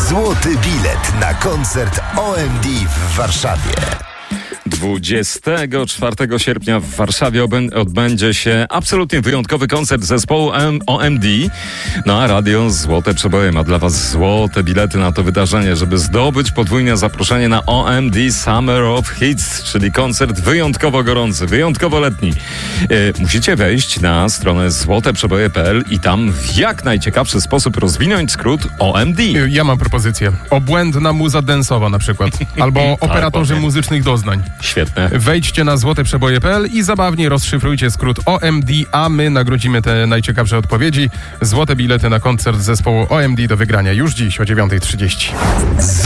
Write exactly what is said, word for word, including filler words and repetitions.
Złoty bilet na koncert O M D w Warszawie. dwudziestego czwartego sierpnia w Warszawie odbędzie się absolutnie wyjątkowy koncert zespołu O M D. No a Radio Złote Przeboje ma dla Was złote bilety na to wydarzenie, żeby zdobyć podwójne zaproszenie na O M D Summer of Hits, czyli koncert wyjątkowo gorący, wyjątkowo letni. E, musicie wejść na stronę złote przeboje kropka p l i tam w jak najciekawszy sposób rozwinąć skrót O M D. Ja mam propozycję. Obłędna muza dance'owa na przykład. Albo operatorzy tak, muzycznych doznań. Świetne. Wejdźcie na złote przeboje kropka p l i zabawnie rozszyfrujcie skrót O M D, a my nagrodzimy te najciekawsze odpowiedzi. Złote bilety na koncert zespołu O M D do wygrania już dziś o dziewiąta trzydzieści.